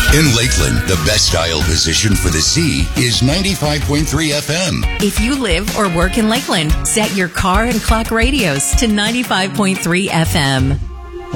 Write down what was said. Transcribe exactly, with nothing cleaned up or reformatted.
In Lakeland, the best dial position for the sea is ninety-five point three F M. If you live or work in Lakeland, set your car and clock radios to ninety-five point three F M.